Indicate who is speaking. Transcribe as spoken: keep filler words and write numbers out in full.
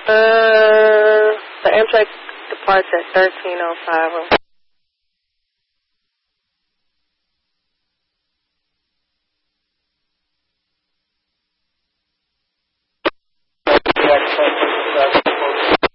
Speaker 1: Uh, the Amtrak departs at thirteen oh five.